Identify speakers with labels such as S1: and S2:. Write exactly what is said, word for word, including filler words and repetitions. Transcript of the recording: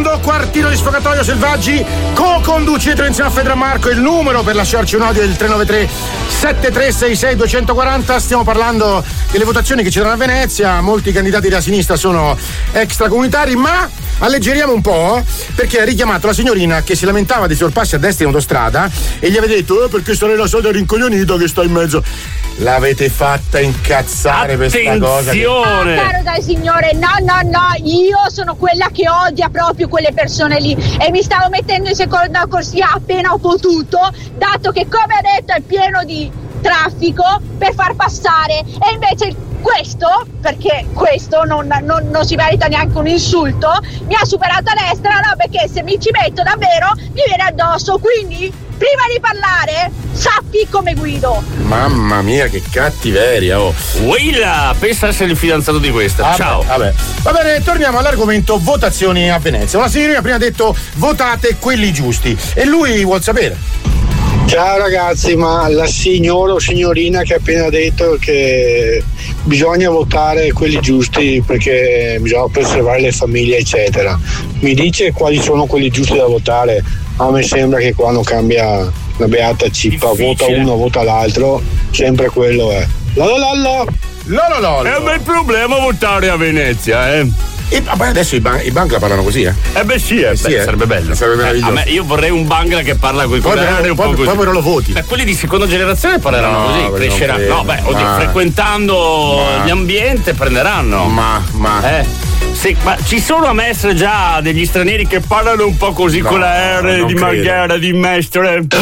S1: secondo quartino di Sfogatoio Selvaggi, co-conducete insieme a Fedra Marco. Il numero per lasciarci un audio è il tre nove tre sette tre sei sei due quattro zero. Stiamo parlando delle votazioni che ci danno a Venezia. Molti candidati della sinistra sono extracomunitari, ma alleggeriamo un po', perché ha richiamato la signorina che si lamentava dei sorpassi a destra in autostrada e gli aveva detto: eh, perché sarei la solita rincoglionita che sta in mezzo. L'avete fatta incazzare per questa cosa.
S2: Attenzione! Ah, caro dai signore, no, no, no, io sono quella che odia proprio quelle persone lì e mi stavo mettendo in seconda corsia appena ho potuto, dato che, come ha detto, è pieno di traffico per far passare, e invece questo, perché questo non, non, non si merita neanche un insulto, mi ha superato a destra, no, perché se mi ci metto davvero mi viene addosso, quindi prima di parlare sappi come guido.
S1: Mamma mia, che cattiveria, oh.
S3: Willa, pensa a essere il fidanzato di questa.
S1: Ah,
S3: ciao.
S1: Beh, vabbè. Va bene, torniamo all'argomento votazioni a Venezia. Una signorina prima ha detto: votate quelli giusti, e lui vuol sapere.
S4: Ciao ragazzi, ma la signora o signorina che ha appena detto che bisogna votare quelli giusti perché bisogna preservare le famiglie eccetera, mi dice quali sono quelli giusti da votare? A me sembra che qua non cambia la beata cippa, vota uno, vota l'altro, sempre quello è. La la la la.
S1: La la la la.
S3: È un bel problema votare a Venezia, eh.
S1: E vabbè, adesso i, ban- i Bangla parlano così, eh?
S3: Eh beh sì, eh,
S1: eh sì
S3: beh,
S1: eh.
S3: sarebbe bello.
S1: Sarebbe meraviglioso.
S3: Eh, a me, io vorrei un Bangla che parla con i
S1: poi,
S3: coreani un po' così.
S1: Poi però lo voti.
S3: Beh, quelli di seconda generazione parleranno
S1: no,
S3: così, cresceranno. No, beh, oddio,
S1: ma...
S3: frequentando ma... gli ambienti prenderanno.
S1: Ma, ma.
S3: Eh. Sì, ma ci sono a Mestre già degli stranieri che parlano un po' così no, con la R di Marghera, di Mestre.